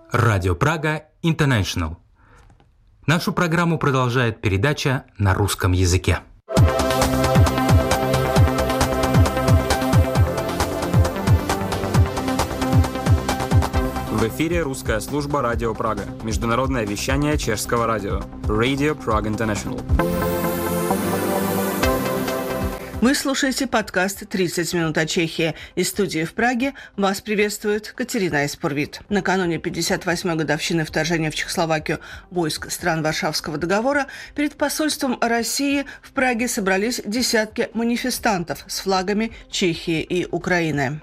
Радио Прага International. Нашу программу продолжает передача на русском языке. В эфире русская служба Радио Прага. Международное вещание чешского радио. Radio Prague International. Вы слушаете подкаст «30 минут о Чехии». Из студии в Праге вас приветствует Катерина Испурвит. Накануне 58-й годовщины вторжения в Чехословакию войск стран Варшавского договора перед посольством России в Праге собрались десятки манифестантов с флагами Чехии и Украины.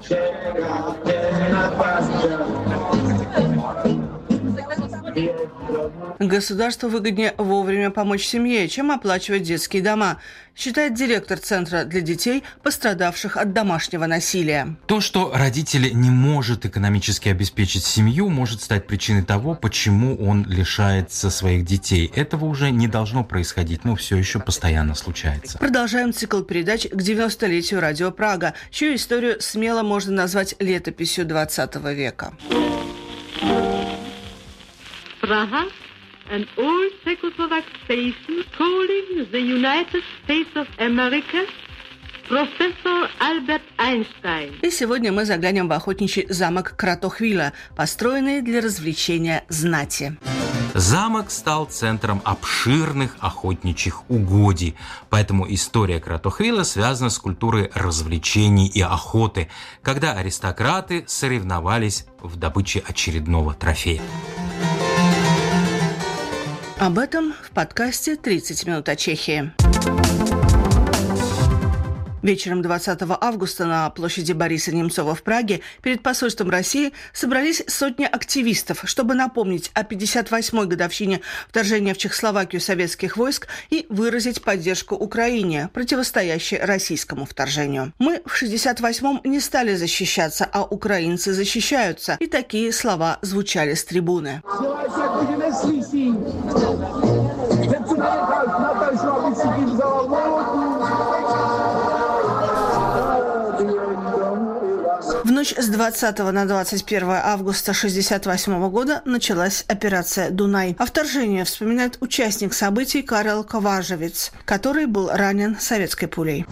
Государству выгоднее вовремя помочь семье, чем оплачивать детские дома, считает директор Центра для детей, пострадавших от домашнего насилия. То, что родитель не может экономически обеспечить семью, может стать причиной того, почему он лишается своих детей. Этого уже не должно происходить, но все еще постоянно случается. Продолжаем цикл передач к 90-летию Радио Прага, чью историю смело можно назвать летописью 20 века. Praha, an old Czechoslovak station calling the United States of America, профессор Альберт Эйнштейн. И сегодня мы заглянем в охотничий замок Кратохвила, построенный для развлечения знати. Замок стал центром обширных охотничьих угодий, поэтому история Кратохвила связана с культурой развлечений и охоты, когда аристократы соревновались в добыче очередного трофея. Об этом в подкасте «30 минут о Чехии». Вечером 20 августа на площади Бориса Немцова в Праге перед посольством России собрались сотни активистов, чтобы напомнить о 58-й годовщине вторжения в Чехословакию советских войск и выразить поддержку Украине, противостоящей российскому вторжению. Мы в 68-м не стали защищаться, а украинцы защищаются. И такие слова звучали с трибуны. В ночь с 20 на 21 августа 1968 года началась операция «Дунай». О вторжении вспоминает участник событий Карел Коважевец, который был ранен советской пулей.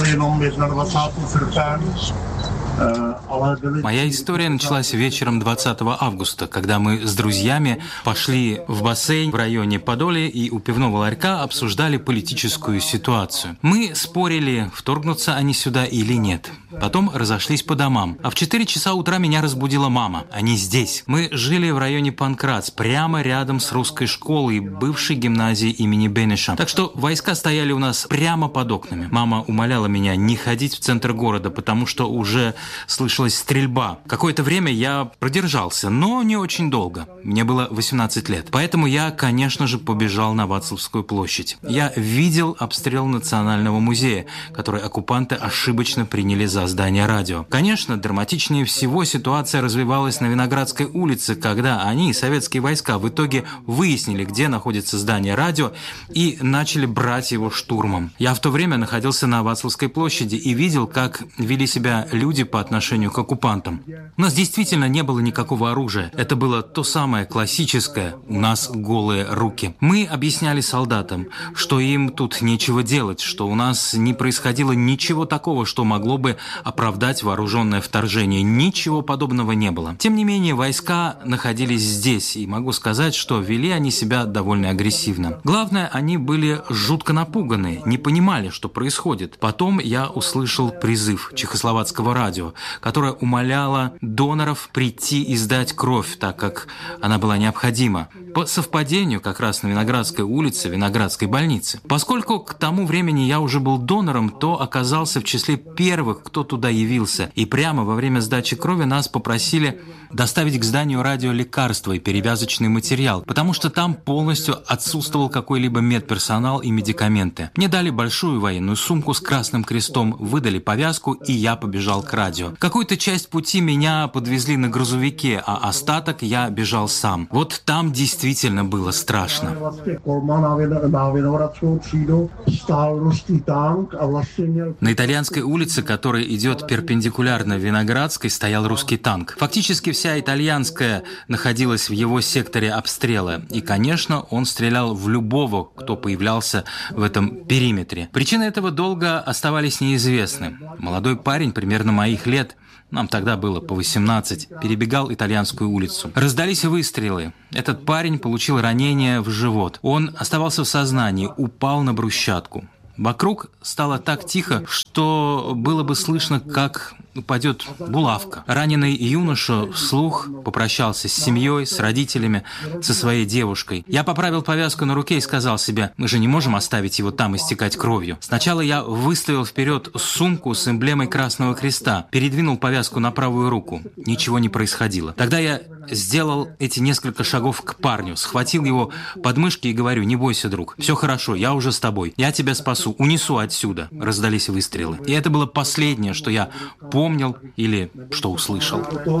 Моя история началась вечером 20 августа, когда мы с друзьями пошли в бассейн в районе Подоле и у пивного ларька обсуждали политическую ситуацию. Мы спорили, вторгнутся они сюда или нет. Потом разошлись по домам. А в 4 часа утра меня разбудила мама. Они здесь. Мы жили в районе Панкрац, прямо рядом с русской школой, бывшей гимназией имени Бенеша. Так что войска стояли у нас прямо под окнами. Мама умоляла меня не ходить в центр города, потому что уже слышалась стрельба. Какое-то время я продержался, но не очень долго. Мне было 18 лет. Поэтому я, конечно же, побежал на Вацлавскую площадь. Я видел обстрел Национального музея, который оккупанты ошибочно приняли за здание радио. Конечно, драматичнее всего ситуация развивалась на Виноградской улице, когда они, советские войска, в итоге выяснили, где находится здание радио, и начали брать его штурмом. Я в то время находился на Вацлавской площади и видел, как вели себя люди по отношению к оккупантам. У нас действительно не было никакого оружия. Это было то самое классическое «у нас голые руки». Мы объясняли солдатам, что им тут нечего делать, что у нас не происходило ничего такого, что могло бы оправдать вооруженное вторжение. Ничего подобного не было. Тем не менее, войска находились здесь, и могу сказать, что вели они себя довольно агрессивно. Главное, они были жутко напуганы, не понимали, что происходит. Потом я услышал призыв чехословацкого радио, которое умоляло доноров прийти и сдать кровь, так как она была необходима. По совпадению, как раз на Виноградской улице, Виноградской больнице. Поскольку к тому времени я уже был донором, то оказался в числе первых, кто туда явился. И прямо во время сдачи крови нас попросили доставить к зданию радио лекарства и перевязочный материал, потому что там полностью отсутствовал какой-либо медперсонал и медикаменты. Мне дали большую военную сумку с красным крестом, выдали повязку, и я побежал к радио. Какую-то часть пути меня подвезли на грузовике, а остаток я бежал сам. Вот там действительно действительно было страшно. На Итальянской улице, которая идет перпендикулярно Виноградской, стоял русский танк. Фактически вся Итальянская находилась в его секторе обстрела. И, конечно, он стрелял в любого, кто появлялся в этом периметре. Причины этого долго оставались неизвестны. Молодой парень, примерно моих лет, нам тогда было по 18, перебегал Итальянскую улицу. Раздались выстрелы. Этот парень получил ранение в живот. Он оставался в сознании, упал на брусчатку. Вокруг стало так тихо, что было бы слышно, как упадет булавка. Раненый юноша вслух попрощался с семьей, с родителями, со своей девушкой. Я поправил повязку на руке и сказал себе: мы же не можем оставить его там истекать кровью. Сначала я выставил вперед сумку с эмблемой Красного Креста, передвинул повязку на правую руку. Ничего не происходило. Тогда я сделал эти несколько шагов к парню, схватил его под мышки и говорю: не бойся, друг, все хорошо, я уже с тобой, я тебя спасу, унесу отсюда. Раздались выстрелы. И это было последнее, что я помнил или что услышал.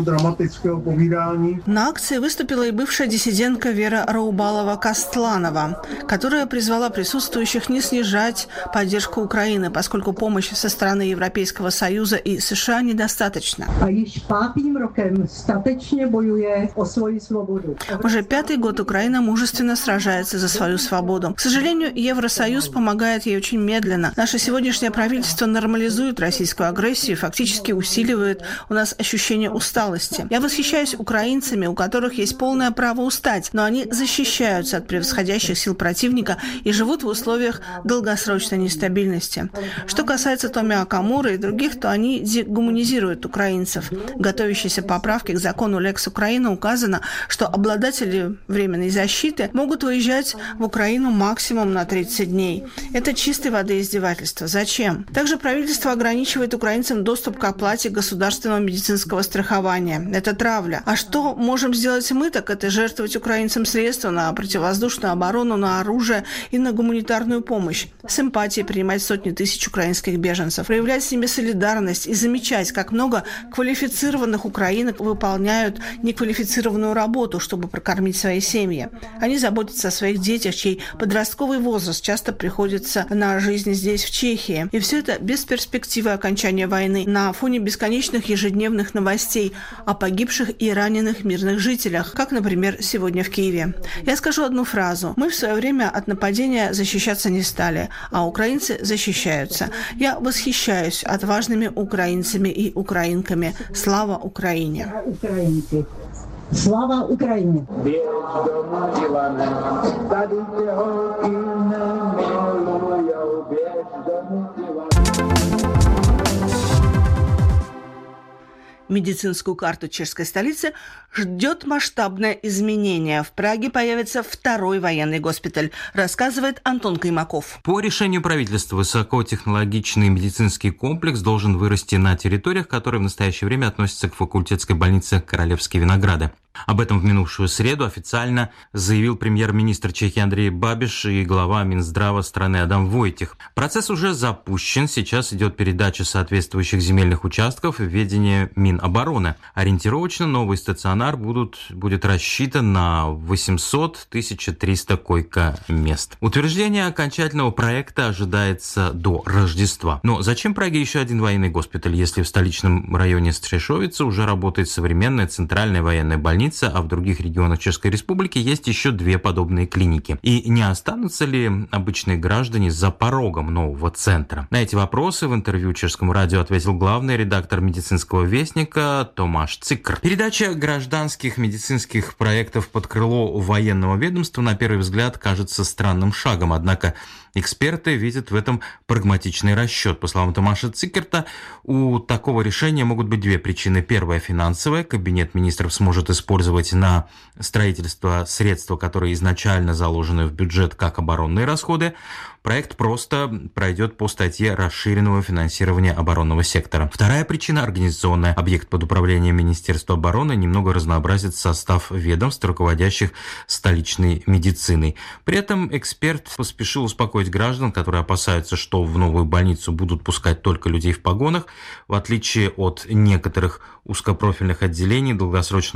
На акции выступила и бывшая диссидентка Вера Раубалова-Кастланова, которая призвала присутствующих не снижать поддержку Украины, поскольку помощь со стороны Европейского Союза и США недостаточна. Уже 5-й год Украина мужественно сражается за свою свободу. К сожалению, Евросоюз помогает ей очень медленно. Наше сегодняшнее правительство нормализует российскую агрессию и фактически усиливает у нас ощущение усталости. Я восхищаюсь украинцами, у которых есть полное право устать, но они защищаются от превосходящих сил противника и живут в условиях долгосрочной нестабильности. Что касается Томи Акамуры и других, то они дегуманизируют украинцев. В готовящейся поправке к закону Лекс Украина указано, что обладатели временной защиты могут уезжать в Украину максимум на 30 дней. Это чистой воды издевательство. Зачем? Также правительство ограничивает украинцам доступ к оплате государственного медицинского страхования. Это травля. А что можем сделать мы, так это жертвовать украинцам средства на противовоздушную оборону, на оружие и на гуманитарную помощь. С эмпатией принимать сотни тысяч украинских беженцев, проявлять с ними солидарность и замечать, как много квалифицированных украинок выполняют неквалифицированную работу, чтобы прокормить свои семьи. Они заботятся о своих детях, чей подростковый возраст часто приходится на жизнь здесь, в Чехии. И все это без перспективы окончания войны, на фоне бесконечных ежедневных новостей о погибших и раненых мирных жителях, как, например, сегодня в Киеве. Я скажу одну фразу. Мы в свое время от нападения защищаться не стали, а украинцы защищаются. Я восхищаюсь отважными украинцами и украинками. Слава Украине! Слава Україні! Медицинскую карту чешской столицы ждет масштабное изменение. В Праге появится 2-й военный госпиталь, рассказывает Антон Каймаков. По решению правительства высокотехнологичный медицинский комплекс должен вырасти на территориях, которые в настоящее время относятся к факультетской больнице Королевские Винограды. Об этом в минувшую среду официально заявил премьер-министр Чехии Андрей Бабиш и глава Минздрава страны Адам Войтих. Процесс уже запущен. Сейчас идет передача соответствующих земельных участков в ведение Минобороны. Ориентировочно новый стационар будет рассчитан на 800-1300 койко-мест. Утверждение окончательного проекта ожидается до Рождества. Но зачем Праге еще один военный госпиталь, если в столичном районе Стрешовица уже работает современная центральная военная больница, а в других регионах Чешской Республики есть еще 2 подобные клиники? И не останутся ли обычные граждане за порогом нового центра? На эти вопросы в интервью Чешскому радио ответил главный редактор медицинского вестника Томаш Цикр. Передача гражданских медицинских проектов под крыло военного ведомства на первый взгляд кажется странным шагом, однако эксперты видят в этом прагматичный расчет. По словам Томаша Цикерта, у такого решения могут быть 2 причины. Первая – финансовая. Кабинет министров сможет использовать на строительство средства, которые изначально заложены в бюджет как оборонные расходы. Проект просто пройдет по статье расширенного финансирования оборонного сектора. Вторая причина – организационная. Объект под управлением Министерства обороны немного разнообразит состав ведомств, руководящих столичной медициной. При этом эксперт поспешил успокоить граждан, которые опасаются, что в новую больницу будут пускать только людей в погонах. В отличие от некоторых узкопрофильных отделений долгосрочного ухода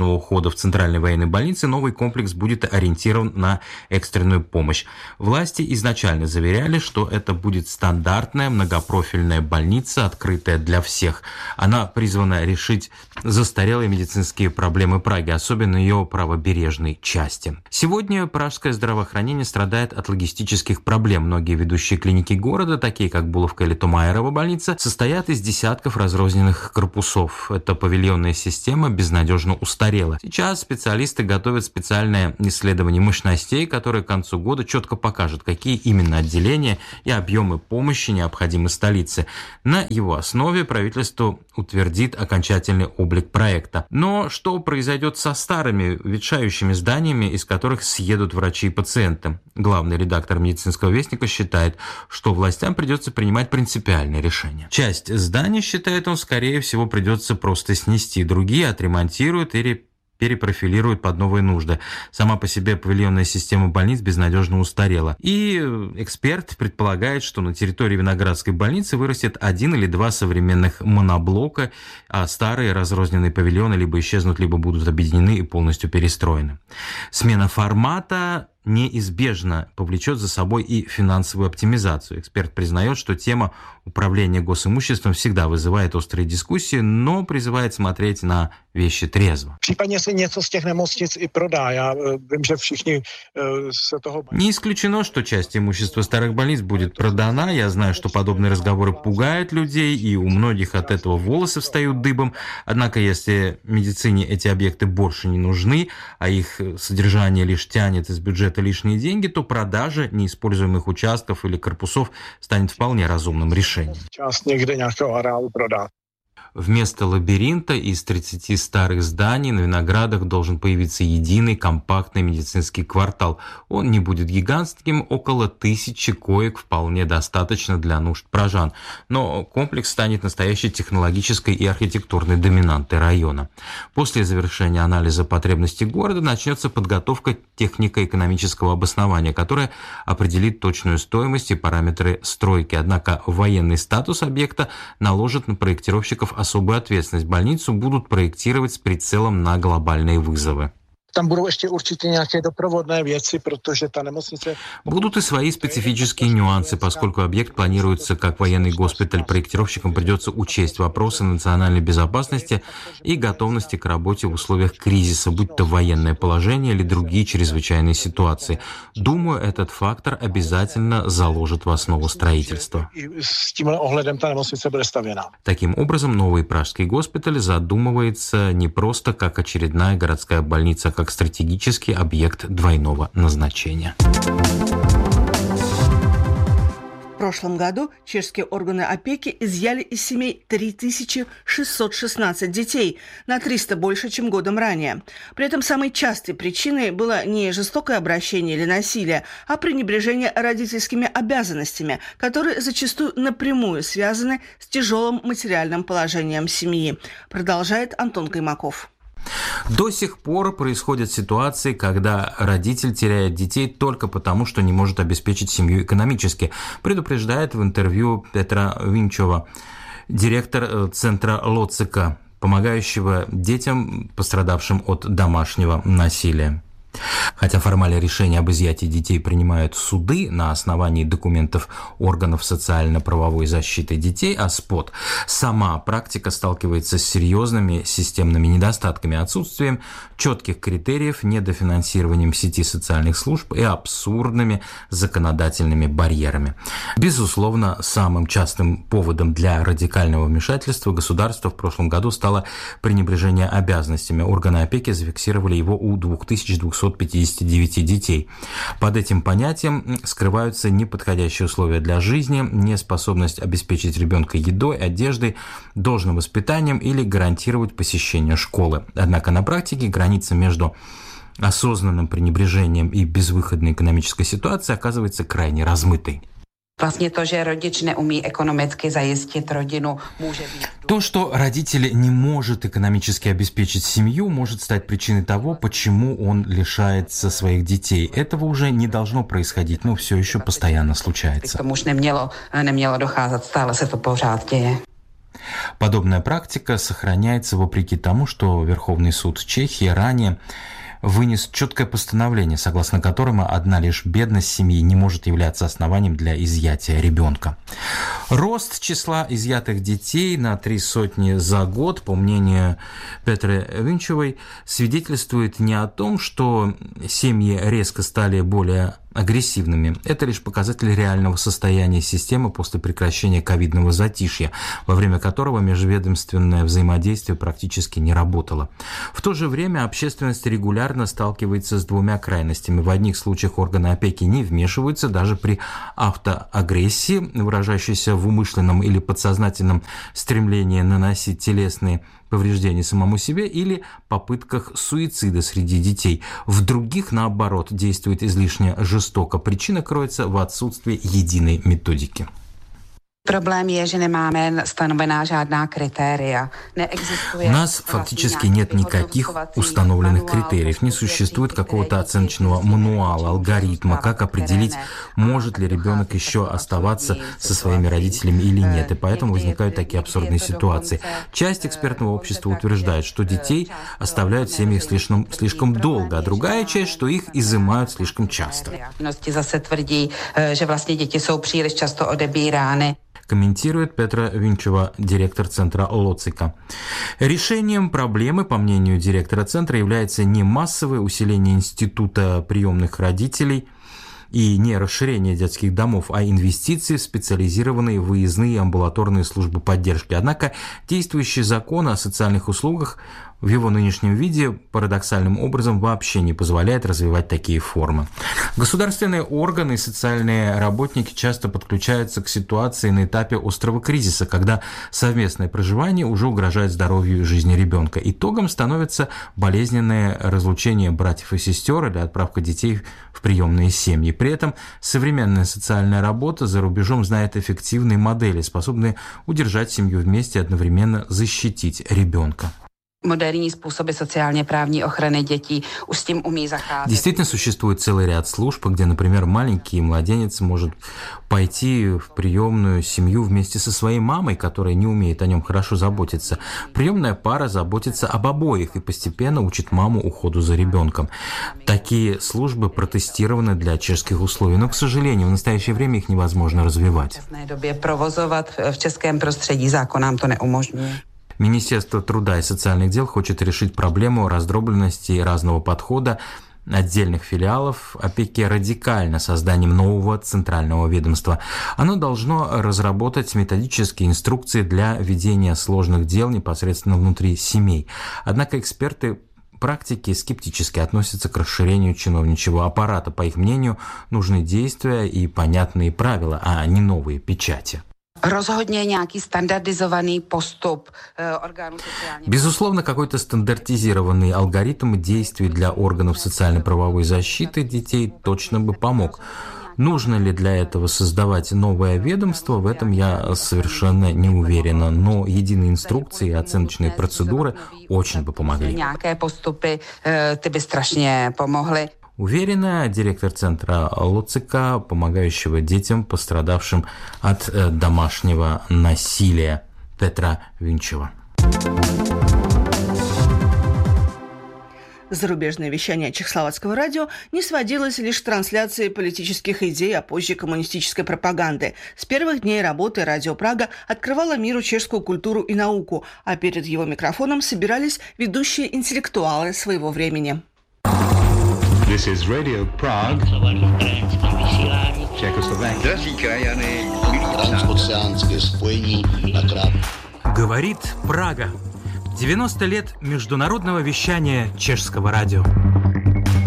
года в Центральной военной больнице новый комплекс будет ориентирован на экстренную помощь. Власти изначально заверяли, что это будет стандартная многопрофильная больница, открытая для всех. Она призвана решить застарелые медицинские проблемы Праги, особенно ее правобережной части. Сегодня пражское здравоохранение страдает от логистических проблем. Многие ведущие клиники города, такие как Буловка или Томаерова больница, состоят из десятков разрозненных корпусов. Эта павильонная система безнадежно устарела. Сейчас специалисты готовят специальное исследование мощностей, которое к концу года четко покажет, какие именно отделения и объемы помощи необходимы столице. На его основе правительство утвердит окончательный облик проекта. Но что произойдет со старыми, ветшающими зданиями, из которых съедут врачи и пациенты? Главный редактор «Медицинского вестника» считает, что властям придется принимать принципиальные решения. Часть зданий, считает он, скорее всего, придется просто снести, другие отремонтируют или перепрофилируют под новые нужды. Сама по себе павильонная система больниц безнадежно устарела. И эксперт предполагает, что на территории Виноградской больницы вырастет 1 или 2 современных моноблока, а старые разрозненные павильоны либо исчезнут, либо будут объединены и полностью перестроены. Смена формата неизбежно повлечет за собой и финансовую оптимизацию. Эксперт признает, что тема управления госимуществом всегда вызывает острые дискуссии, но призывает смотреть на вещи трезво. Případně se něco z těch nemocnic i prodá. Já vím, že všichni se toho... Не исключено, что часть имущества старых больниц будет продана. Я знаю, что подобные разговоры пугают людей, и у многих от этого волосы встают дыбом. Однако, если медицине эти объекты больше не нужны, а их содержание лишь тянет из бюджета лишние деньги, то продажа неиспользуемых участков или корпусов станет вполне разумным решением. Část někde nějakého areálu prodát. Вместо лабиринта из 30 старых зданий на Виноградах должен появиться единый компактный медицинский квартал. Он не будет гигантским, около 1000 коек вполне достаточно для нужд пражан. Но комплекс станет настоящей технологической и архитектурной доминантой района. После завершения анализа потребностей города начнется подготовка технико-экономического обоснования, которое определит точную стоимость и параметры стройки. Однако военный статус объекта наложит на проектировщиков особую ответственность. Больницу будут проектировать с прицелом на глобальные вызовы. Tam budou ještě určitě nějaké doprovodné věci, protože ta nemocnice... Будут и свои специфические нюансы, поскольку объект планируется как военный госпиталь. Проектировщикам придется учесть вопросы национальной безопасности и готовности к работе в условиях кризиса, будь то военное положение или другие чрезвычайные ситуации. Думаю, этот фактор обязательно заложит в основу строительства. С tímhle ohledem ta nemocnice bude stavěná. Таким образом, новый пражский госпиталь задумывается не просто как очередная городская больница, как стратегический объект двойного назначения. В прошлом году чешские органы опеки изъяли из семей 3616 детей, на 300 больше, чем годом ранее. При этом самой частой причиной было не жестокое обращение или насилие, а пренебрежение родительскими обязанностями, которые зачастую напрямую связаны с тяжелым материальным положением семьи, продолжает Антон Каймаков. До сих пор происходят ситуации, когда родитель теряет детей только потому, что не может обеспечить семью экономически, предупреждает в интервью Петра Винчова, директор центра Лоцика, помогающего детям, пострадавшим от домашнего насилия. Хотя формальное решение об изъятии детей принимают суды на основании документов органов социально-правовой защиты детей, АСПОД, сама практика сталкивается с серьезными системными недостатками, отсутствием четких критериев, недофинансированием сети социальных служб и абсурдными законодательными барьерами. Безусловно, самым частым поводом для радикального вмешательства государства в прошлом году стало пренебрежение обязанностями. Органы опеки зафиксировали его у 2259 детей. Под этим понятием скрываются неподходящие условия для жизни, неспособность обеспечить ребенка едой, одеждой, должным воспитанием или гарантировать посещение школы. Однако на практике граница между осознанным пренебрежением и безвыходной экономической ситуацией оказывается крайне размытой. Vlastně to, že rodič neumí ekonomicky zajistit rodinu, může být... То, что родитель не может экономически обеспечить семью, может стать причиной того, почему он лишается своих детей. Этого уже не должно происходить, но все еще постоянно случается. K tomu už nemělo docházet, stále se to pořád děje. Подобная практика сохраняется вопреки тому, что Верховный суд Чехии ранее вынес четкое постановление, согласно которому одна лишь бедность семьи не может являться основанием для изъятия ребенка. Рост числа изъятых детей на 300 за год, по мнению Петры Винчевой, свидетельствует не о том, что семьи резко стали более агрессивными. Это лишь показатель реального состояния системы после прекращения ковидного затишья, во время которого межведомственное взаимодействие практически не работало. В то же время общественность регулярно сталкивается с двумя крайностями. В одних случаях органы опеки не вмешиваются даже при автоагрессии, выражающейся в умышленном или подсознательном стремлении наносить телесные повреждения самому себе или попытках суицида среди детей. В других, наоборот, действует излишне жестоко. Причина кроется в отсутствии единой методики. Проблем je, že nemáme stanovená žádná kritéria. У нас фактически нет никаких установленных критериев, не существует какого-то оценочного мануала, алгоритма, как определить, может ли ребенок еще оставаться со своими родителями или нет, и поэтому возникают такие абсурдные ситуации. Часть экспертного общества утверждает, что детей оставляют в семьях слишком долго, а другая часть, что их изымают слишком часто. Zase tvrdí, že vlastně děti jsou příliš často odebírány. Комментирует Петра Винчева, директор центра Лоцика. Решением проблемы, по мнению директора центра, является не массовое усиление института приемных родителей и не расширение детских домов, а инвестиции в специализированные выездные амбулаторные службы поддержки. Однако действующий закон о социальных услугах в его нынешнем виде парадоксальным образом вообще не позволяет развивать такие формы. Государственные органы и социальные работники часто подключаются к ситуации на этапе острого кризиса, когда совместное проживание уже угрожает здоровью и жизни ребенка. Итогом становится болезненное разлучение братьев и сестер или отправка детей в приемные семьи. При этом современная социальная работа за рубежом знает эффективные модели, способные удержать семью вместе и одновременно защитить ребенка. Moderní způsoby sociálně-právní ochrany dětí už s tím umí zacházet. Действительно существует целый ряд служб, где, например, маленький младенец может пойти в приемную семью вместе со своей мамой, которая не умеет о нем хорошо заботиться. Приемная пара заботится об обоих и постепенно учит маму уходу за ребенком. Такие службы протестированы для чешских условий, но, к сожалению, в настоящее время их невозможно развивать. V době provozovat v českém prostředí zákon nám to neumožňuje. Министерство труда и социальных дел хочет решить проблему раздробленности и разного подхода отдельных филиалов опеки радикально созданием нового центрального ведомства. Оно должно разработать методические инструкции для ведения сложных дел непосредственно внутри семей. Однако эксперты практики скептически относятся к расширению чиновничьего аппарата. По их мнению, нужны действия и понятные правила, а не новые печати. Rozhodně nějaký standardizovaný postup orgánů sociální. Безусловно, какой-то стандартизированный алгоритм действий для органов социально-правовой защиты детей точно бы помог. Нужно ли для этого создавать новое ведомство, в этом я совершенно не уверена, но единые инструкции и оценочные процедуры очень бы помогли. Nějaké postupy ty by strašně pomohly. Уверена директор центра Лоцика, помогающего детям, пострадавшим от домашнего насилия, Петра Винчева. Зарубежное вещание Чехословацкого радио не сводилось лишь к трансляции политических идей, а позже коммунистической пропаганды. С первых дней работы Радио Прага открывало миру чешскую культуру и науку, а перед его микрофоном собирались ведущие интеллектуалы своего времени. This is Radio Prague. Говорит Прага. 90 лет международного вещания чешского радио.